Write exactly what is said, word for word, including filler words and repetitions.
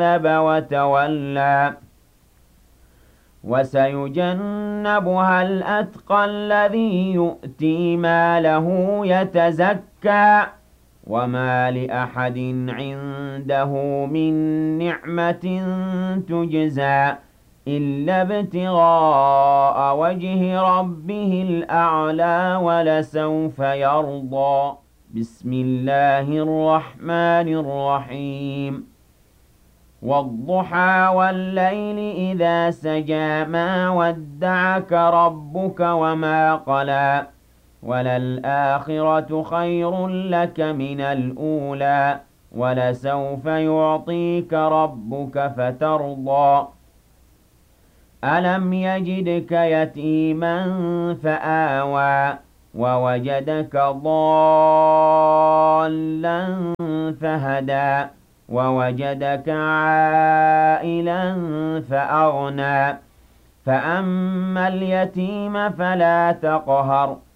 وتولى وسيجنبها الأتقى الذي يؤتي ماله يتزكى وما لأحد عنده من نعمة تجزى إلا ابتغاء وجه ربه الأعلى ولسوف يرضى. بسم الله الرحمن الرحيم والضحى والليل إذا سجى ما ودعك ربك وما قلى وللآخرة خير لك من الأولى ولسوف يعطيك ربك فترضى ألم يجدك يتيما فآوى ووجدك ضالا فهدى ووجدك عائلا فأغنى فأما اليتيم فلا تقهر